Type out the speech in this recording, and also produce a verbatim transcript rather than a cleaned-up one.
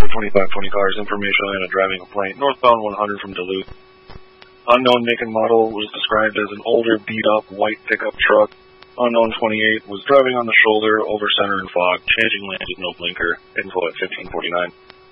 twenty-five twenty cars, information on a driving complaint, northbound one hundred from Duluth. Unknown make and model was described as an older, beat-up, white pickup truck. Unknown twenty-eight was driving on the shoulder, over center and fog, changing lanes with no blinker, info at fifteen forty-nine.